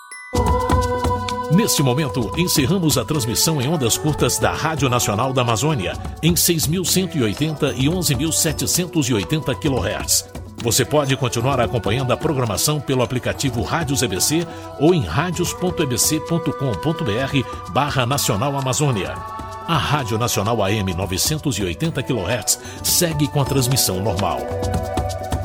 Neste momento, encerramos a transmissão em ondas curtas da Rádio Nacional da Amazônia, em 6.180 e 11.780 kHz. Você pode continuar acompanhando a programação pelo aplicativo Rádios EBC ou em radios.ebc.com.br/Nacional Amazônia. A Rádio Nacional AM 980 kHz segue com a transmissão normal.